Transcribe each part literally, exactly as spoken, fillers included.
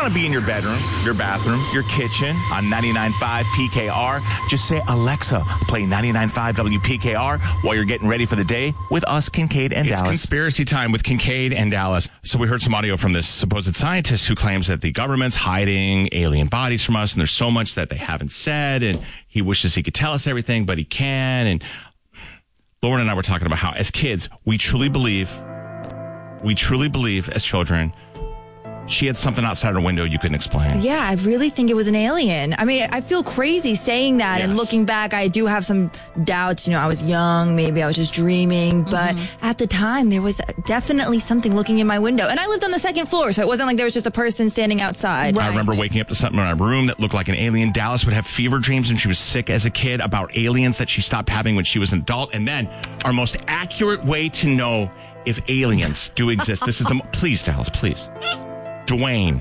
want to be in your bedroom, your bathroom, your kitchen on ninety-nine point five P K R, just say, Alexa, play ninety-nine point five W P K R while you're getting ready for the day with us, Kincaid and it's Dallas. It's conspiracy time with Kincaid and Dallas. So we heard some audio from this supposed scientist who claims that the government's hiding alien bodies from us, and there's so much that they haven't said, and he wishes he could tell us everything, but he can. And Lauren and I were talking about how, as kids, we truly believe, we truly believe as children, she had something outside her window you couldn't explain. Yeah, I really think it was an alien. I mean, I feel crazy saying that, Yes. and looking back, I do have some doubts. You know, I was young, maybe I was just dreaming, but mm-hmm. at the time, there was definitely something looking in my window. And I lived on the second floor, so it wasn't like there was just a person standing outside. Right. I remember waking up to something in our room that looked like an alien. Dallas would have fever dreams when she was sick as a kid about aliens that she stopped having when she was an adult. And then our most accurate way to know if aliens do exist, this is the... Please, Dallas, please. Dwayne.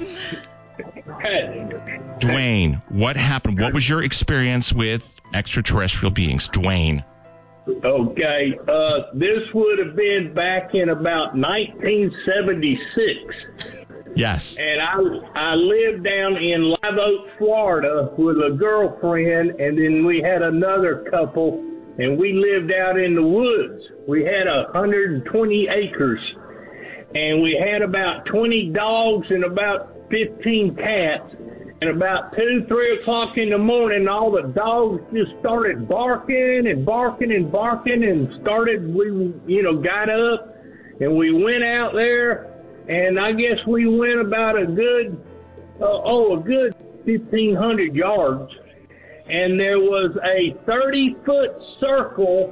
Dwayne, what happened? What was your experience with extraterrestrial beings? Dwayne. Okay, uh, this would have been back in about nineteen seventy-six. Yes. And I I lived down in Live Oak, Florida with a girlfriend, and then we had another couple, and we lived out in the woods. We had one hundred twenty acres. And we had about twenty dogs and about fifteen cats. And about two, three o'clock in the morning, all the dogs just started barking and barking and barking and started, we, you know, got up and we went out there. And I guess we went about a good, uh, oh, a good fifteen hundred yards. And there was a thirty-foot circle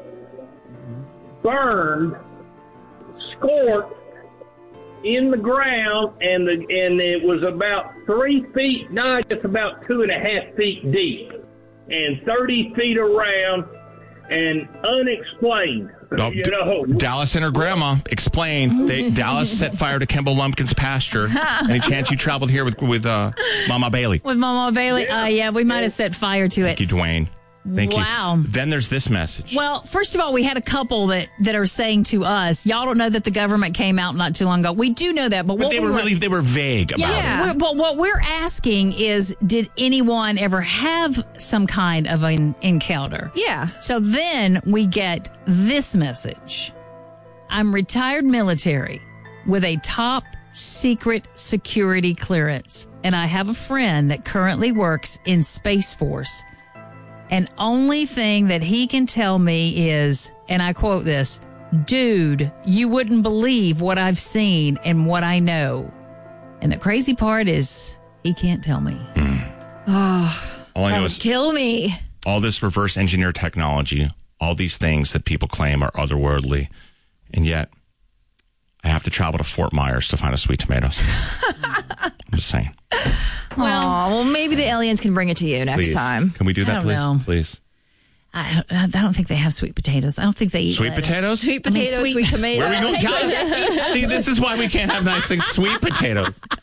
burned, scorched, in the ground, and the and it was about three feet, no, just about two and a half feet deep, and thirty feet around, and unexplained. Oh, you know, Dallas and her grandma explained. They, Dallas set fire to Kimball Lumpkin's pasture. Any chance you traveled here with with uh, Mama Bailey? With Mama Bailey, Yeah. uh, yeah, we might have set fire to it. Thank you, Dwayne. Thank Wow. you. Then there's this message. Well, first of all, we had a couple that, that are saying to us, y'all don't know that the government came out not too long ago. We do know that, but, but what they we were were, really they were vague about yeah, it. we're- but what we're asking is, did anyone ever have some kind of an encounter? Yeah. So then we get this message. I'm retired military with a top secret security clearance, and I have a friend that currently works in Space Force. And only thing that he can tell me is, and I quote this, dude, you wouldn't believe what I've seen and what I know. And the crazy part is he can't tell me. Mm. Oh, All I that know would is kill me. all this reverse engineer technology, all these things that people claim are otherworldly, and yet I have to travel to Fort Myers to find a sweet tomatoes. I'm just saying. Well, well, maybe the aliens can bring it to you next Please. time. Can we do I that, don't please? know. Please. I, I don't think they have sweet potatoes. I don't think they eat Sweet lettuce. potatoes? Sweet I mean, potatoes, sweet- sweet tomatoes. Where are we going, guys? See, this is why we can't have nice things. Sweet potatoes.